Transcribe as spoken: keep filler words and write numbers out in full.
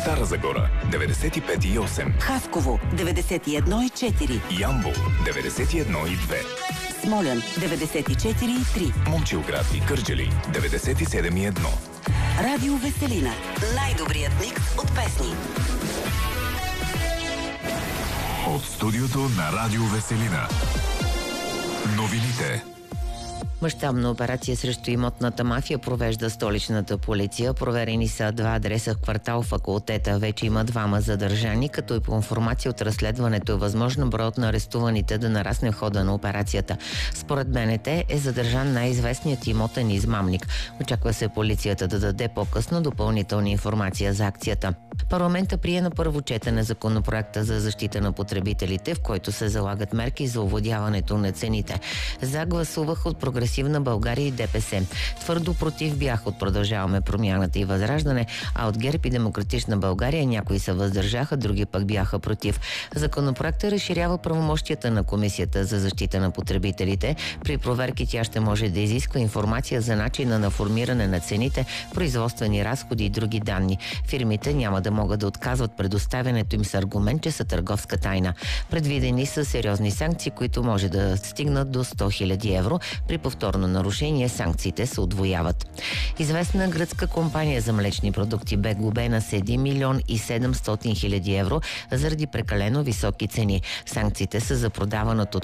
Стара Загора деветдесет и пет и осем, Хасково деветдесет и едно и четири, Ямбол деветдесет и едно и две, Смолян деветдесет и четири и три, Момчилград и Кърджали деветдесет и седем и едно. Радио Веселина. Най-добрият микс от песни. От студиото на Радио Веселина. Новините. Мащабна операция срещу имотната мафия провежда столичната полиция. Проверени са два адреса в квартал Факултета. Вече има двама задържани, като и по информация от разследването е възможно броят на арестуваните да нарасне в хода на операцията. Според БНТ е задържан най-известният имотен измамник. Очаква се полицията да даде по-късно допълнителна информация за акцията. Парламента прие на първо четене законопроекта за защита на потребителите, в който се залагат мерки за овладяването на цените. За гласувах от Прогресивна България и ДПС. Твърдо против бях от Продължаваме промяната и Възраждане, а от ГЕРБ и Демократична България някои се въздържаха, други пък бяха против. Законопроектът разширява правомощията на Комисията за защита на потребителите. При проверки тя ще може да изисква информация за начина на формиране на цените, производствени разходи и други данни. Фирмите няма да могат да отказват предоставянето им с аргумент, че са търговска тайна. Предвидени са сериозни санкции, които може да стигнат до сто хиляди евро. При повторно нарушение санкциите се удвояват. Известна гръцка компания за млечни продукти бе глобена с един милион и седемстотин хиляди евро заради прекалено високи цени. Санкциите са за продаваното от